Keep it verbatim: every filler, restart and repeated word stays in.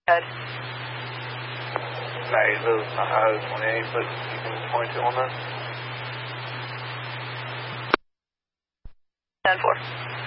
Good. Hey, losing the hose twenty-eight, but you can twenty-two on that. ten four.